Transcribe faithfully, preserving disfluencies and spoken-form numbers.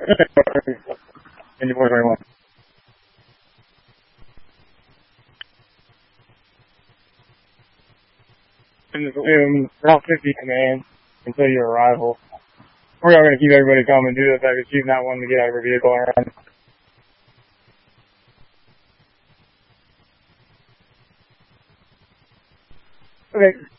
And you four twenty-one. Um, Route fifty command until your arrival. We're not going to keep everybody calm and do the fact that she's not wanting to get out of her vehicle and run. Okay.